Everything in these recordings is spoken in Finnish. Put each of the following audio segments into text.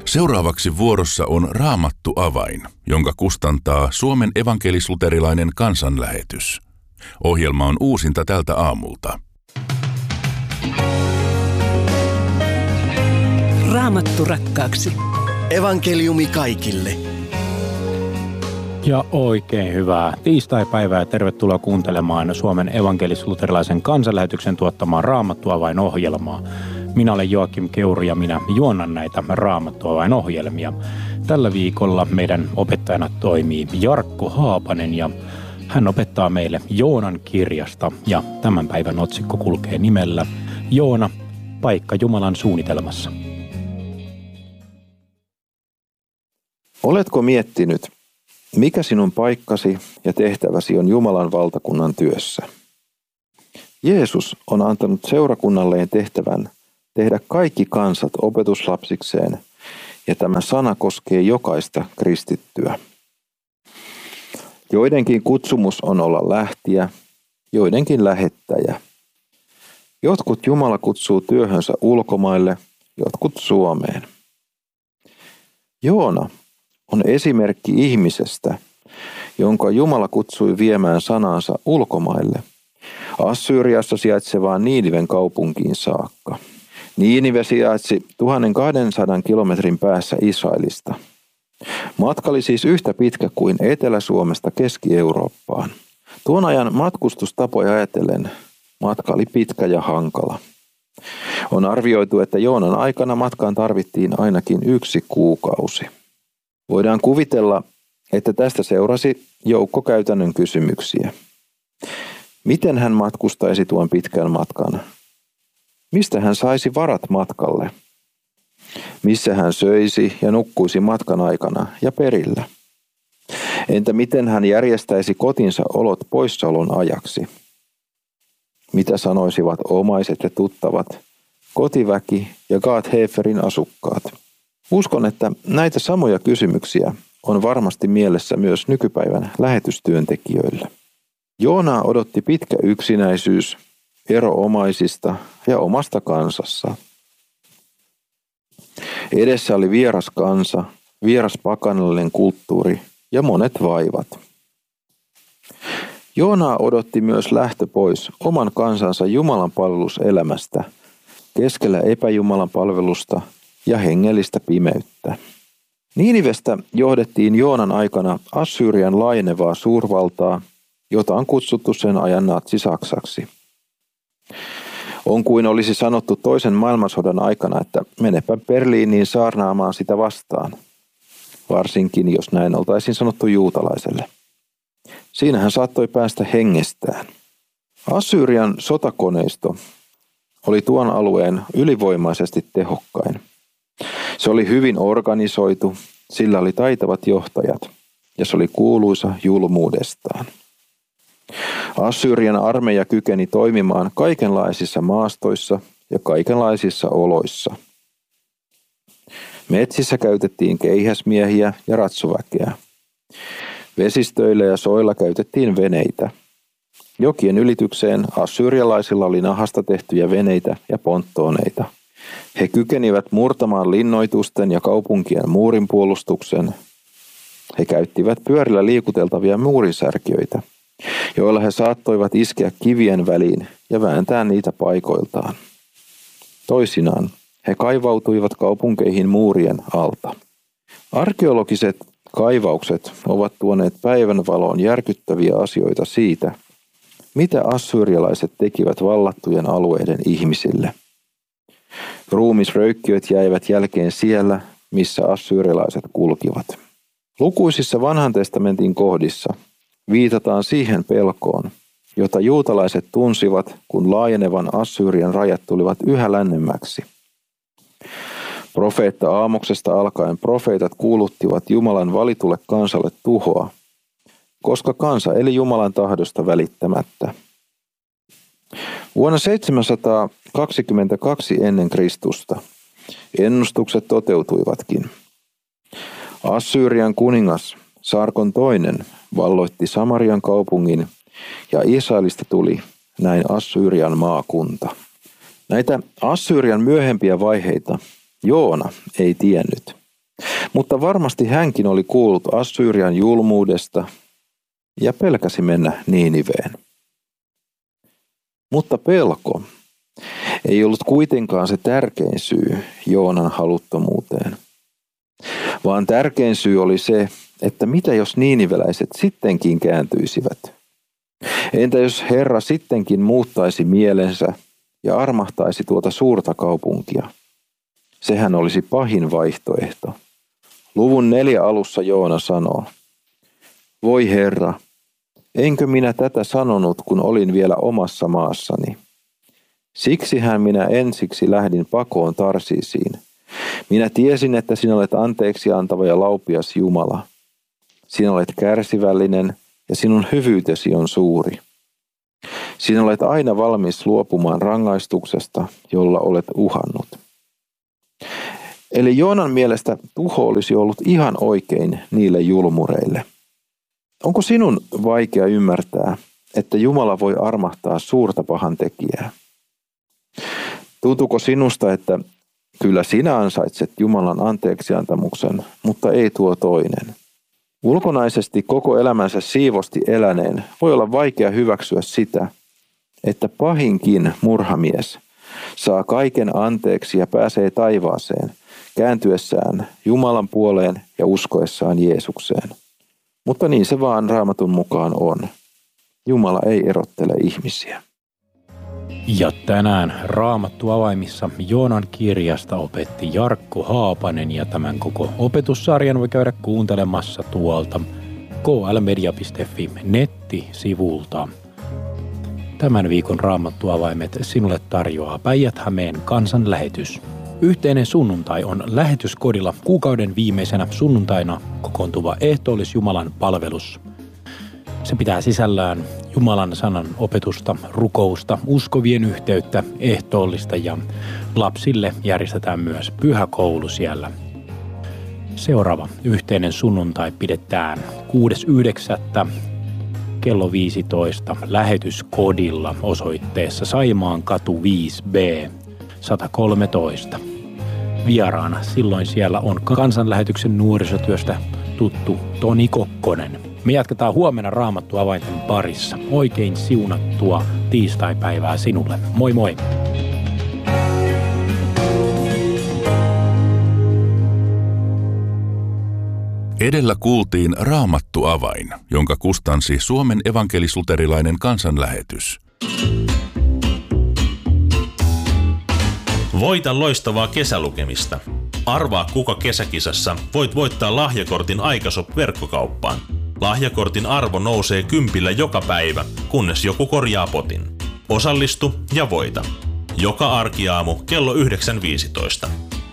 Seuraavaksi vuorossa on Raamattu avain, jonka kustantaa Suomen evankelis-luterilainen kansanlähetys. Ohjelma on uusinta tältä aamulta. Raamattu rakkaaksi. Evankeliumi kaikille. Ja oikein hyvää tiistaipäivää ja tervetuloa kuuntelemaan Suomen evankelis-luterilaisen kansanlähetyksen tuottamaa Raamattu avain-ohjelmaa. Minä olen Joakim Keuri ja minä juonnan näitä Raamattu avain-ohjelmia. Tällä viikolla meidän opettajana toimii Jarkko Haapanen ja hän opettaa meille Joonan kirjasta ja tämän päivän otsikko kulkee nimellä Joona, paikka Jumalan suunnitelmassa. Oletko miettinyt, mikä sinun paikkasi ja tehtäväsi on Jumalan valtakunnan työssä? Jeesus on antanut seurakunnalleen tehtävän tehdä kaikki kansat opetuslapsikseen, ja tämä sana koskee jokaista kristittyä. Joidenkin kutsumus on olla lähtijä, joidenkin lähettäjä. Jotkut Jumala kutsuu työhönsä ulkomaille, jotkut Suomeen. Joona on esimerkki ihmisestä, jonka Jumala kutsui viemään sanansa ulkomaille, Assyriassa sijaitsevaan Niiniven kaupunkiin saakka. Niinive sijaitsi 1200 kilometrin päässä Israelista. Matka oli siis yhtä pitkä kuin Etelä-Suomesta Keski-Eurooppaan. Tuon ajan matkustustapoja ajatellen matka oli pitkä ja hankala. On arvioitu, että Joonan aikana matkaan tarvittiin ainakin 1 kuukausi. Voidaan kuvitella, että tästä seurasi joukko käytännön kysymyksiä. Miten hän matkustaisi tuon pitkän matkan? Mistä hän saisi varat matkalle? Missä hän söisi ja nukkuisi matkan aikana ja perillä? Entä miten hän järjestäisi kotinsa olot poissaolon ajaksi? Mitä sanoisivat omaiset ja tuttavat, kotiväki ja Gaat-Heferin asukkaat? Uskon, että näitä samoja kysymyksiä on varmasti mielessä myös nykypäivän lähetystyöntekijöillä. Joonaa odotti pitkä yksinäisyys, ero omaisista ja omasta kansassa. Edessä oli vieras kansa, vieras pakanallinen kulttuuri ja monet vaivat. Joonaa odotti myös lähtö pois oman kansansa Jumalan palveluselämästä, keskellä epäjumalan palvelusta ja hengellistä pimeyttä. Niinivestä johdettiin Joonan aikana Assyrian laajenevaa suurvaltaa, jota on kutsuttu sen ajan natsi-Saksaksi. On kuin olisi sanottu toisen maailmansodan aikana, että menepä Berliiniin saarnaamaan sitä vastaan, varsinkin jos näin oltaisiin sanottu juutalaiselle. Siinä hän saattoi päästä hengestään. Assyrian sotakoneisto oli tuon alueen ylivoimaisesti tehokkain. Se oli hyvin organisoitu, sillä oli taitavat johtajat ja se oli kuuluisa julmuudestaan. Assyrian armeija kykeni toimimaan kaikenlaisissa maastoissa ja kaikenlaisissa oloissa. Metsissä käytettiin keihäsmiehiä ja ratsuväkeä. Vesistöillä ja soilla käytettiin veneitä. Jokien ylitykseen assyrialaisilla oli nahasta tehtyjä veneitä ja ponttooneita. He kykenivät murtamaan linnoitusten ja kaupunkien muurinpuolustuksen. He käyttivät pyörillä liikuteltavia muurinsärkiöitä, joilla he saattoivat iskeä kivien väliin ja vääntää niitä paikoiltaan. Toisinaan he kaivautuivat kaupunkeihin muurien alta. Arkeologiset kaivaukset ovat tuoneet päivänvaloon järkyttäviä asioita siitä, mitä assyrialaiset tekivät vallattujen alueiden ihmisille. Ruumisröykkiöt jäivät jälkeen siellä, missä assyrialaiset kulkivat. Lukuisissa vanhan testamentin kohdissa viitataan siihen pelkoon, jota juutalaiset tunsivat, kun laajenevan Assyrian rajat tulivat yhä lännemmäksi. Profeetta Aamoksesta alkaen profeetat kuuluttivat Jumalan valitulle kansalle tuhoa, koska kansa eli Jumalan tahdosta välittämättä. Vuonna 722 ennen Kristusta ennustukset toteutuivatkin. Assyrian kuningas Sargon II valloitti Samarian kaupungin ja Israelista tuli näin Assyrian maakunta. Näitä Assyrian myöhempiä vaiheita Joona ei tiennyt. Mutta varmasti hänkin oli kuullut Assyrian julmuudesta ja pelkäsi mennä Niiniveen. Mutta pelko ei ollut kuitenkaan se tärkein syy Joonan haluttomuuteen, vaan tärkein syy oli se, että mitä jos niiniveläiset sittenkin kääntyisivät? Entä jos Herra sittenkin muuttaisi mielensä ja armahtaisi tuota suurta kaupunkia? Sehän olisi pahin vaihtoehto. Luvun 4 alussa Joona sanoo, voi Herra, enkö minä tätä sanonut, kun olin vielä omassa maassani? Siksihän minä ensiksi lähdin pakoon Tarsiisiin. Minä tiesin, että sinä olet anteeksi antava ja laupias Jumala. Sinä olet kärsivällinen ja sinun hyvyytesi on suuri. Sinä olet aina valmis luopumaan rangaistuksesta, jolla olet uhannut. Eli Joonan mielestä tuho olisi ollut ihan oikein niille julmureille. Onko sinun vaikea ymmärtää, että Jumala voi armahtaa suurta pahantekijää? Tuntuuko sinusta, että kyllä sinä ansaitset Jumalan anteeksiantamuksen, mutta ei tuo toinen? Ulkonaisesti koko elämänsä siivosti eläneen voi olla vaikea hyväksyä sitä, että pahinkin murhamies saa kaiken anteeksi ja pääsee taivaaseen kääntyessään Jumalan puoleen ja uskoessaan Jeesukseen. Mutta niin se vaan Raamatun mukaan on. Jumala ei erottele ihmisiä. Ja tänään Raamattu avaimissa Joonan kirjasta opetti Jarkko Haapanen ja tämän koko opetussarjan voi käydä kuuntelemassa tuolta klmedia.fi nettisivulta. Tämän viikon Raamattu avaimet sinulle tarjoaa Päijät-Hämeen kansanlähetys. Yhteinen sunnuntai on lähetyskodilla kuukauden viimeisenä sunnuntaina kokoontuva ehtoollis-Jumalan palvelus. Se pitää sisällään Jumalan sanan opetusta, rukousta, uskovien yhteyttä, ehtoollista ja lapsille järjestetään myös pyhäkoulu siellä. Seuraava yhteinen sunnuntai pidetään 6.9. kello 15 lähetyskodilla osoitteessa Saimaankatu 5B 113. Vieraana silloin siellä on kansanlähetyksen nuorisotyöstä tuttu Toni Kokkonen. Me jatketaan huomenna Raamattu avainten parissa. Oikein siunattua tiistaipäivää sinulle. Moi moi! Edellä kuultiin Raamattu avain, jonka kustansi Suomen evankelis-luterilainen kansanlähetys. Voita loistavaa kesälukemista. Arvaa kuka kesäkisassa voit voittaa lahjakortin Aikashop-verkkokauppaan. Lahjakortin arvo nousee 10 joka päivä, kunnes joku korjaa potin. Osallistu ja voita. Joka arkiaamu kello 9.15.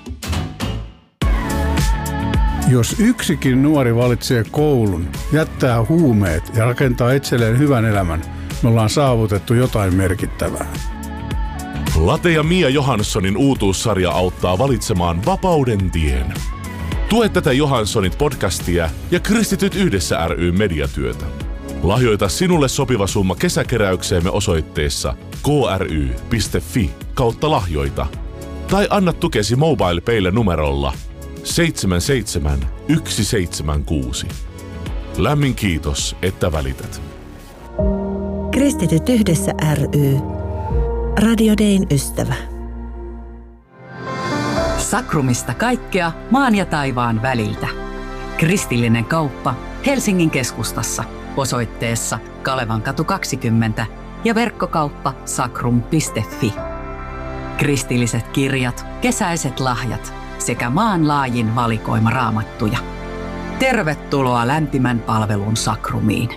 Jos yksikin nuori valitsee koulun, jättää huumeet ja rakentaa itselleen hyvän elämän, me ollaan saavutettu jotain merkittävää. Late ja Mia Johanssonin uutuussarja auttaa valitsemaan vapauden tien. Tue tätä Johanssonit podcastia ja Kristityt yhdessä ry mediatyötä. Lahjoita sinulle sopiva summa kesäkeräykseemme osoitteessa kry.fi/lahjoita tai anna tukesi MobilePaylle numerolla 77176. Lämmin kiitos, että välität. Kristityt yhdessä ry. Radio Dayn ystävä. Sakrumista kaikkea maan ja taivaan väliltä. Kristillinen kauppa Helsingin keskustassa osoitteessa Kalevankatu 20 ja verkkokauppa sakrum.fi. Kristilliset kirjat, kesäiset lahjat sekä maan laajin valikoima raamattuja. Tervetuloa lämpimän palvelun Sakrumiin.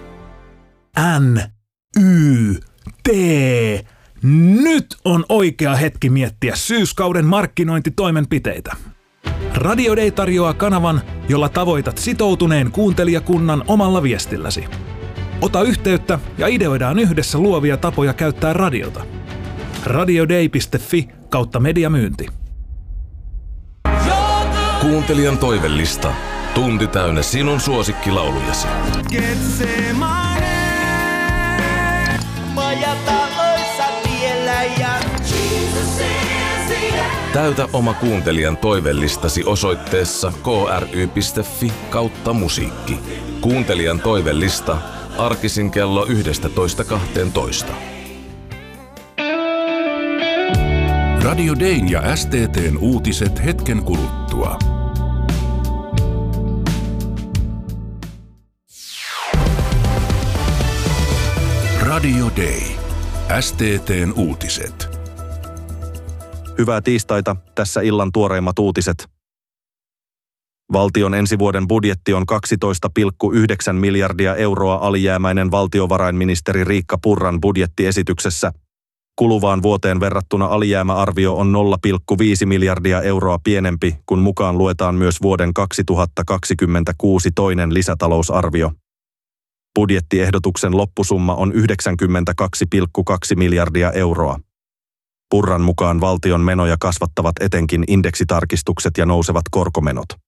NYT. Nyt on oikea hetki miettiä syyskauden markkinointitoimenpiteitä. Radio Day tarjoaa kanavan, jolla tavoitat sitoutuneen kuuntelijakunnan omalla viestilläsi. Ota yhteyttä ja ideoidaan yhdessä luovia tapoja käyttää radiota. radioday.fi/mediamyynti. Kuuntelijan toivellista. Tunti täynnä sinun suosikkilaulujasi. Majataloissa tiellä ja Jesus is the Täytä oma kuuntelijan toivellistasi osoitteessa kry.fi/musiikki. Kuuntelijan toivellista arkisin kello 11.12. Radio Dayn ja STT:n uutiset hetken kuluttua. Radio Day. STT:n uutiset. Hyvää tiistaita, tässä illan tuoreimmat uutiset. Valtion ensi vuoden budjetti on 12,9 miljardia euroa alijäämäinen valtiovarainministeri Riikka Purran budjettiesityksessä. Kuluvaan vuoteen verrattuna alijäämäarvio on 0,5 miljardia euroa pienempi, kun mukaan luetaan myös vuoden 2026 toinen lisätalousarvio. Budjettiehdotuksen loppusumma on 92,2 miljardia euroa. Purran mukaan valtion menoja kasvattavat etenkin indeksitarkistukset ja nousevat korkomenot.